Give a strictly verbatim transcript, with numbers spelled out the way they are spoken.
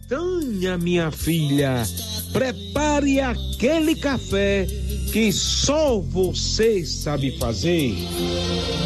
Tânia, minha filha, prepare aquele café que só você sabe fazer.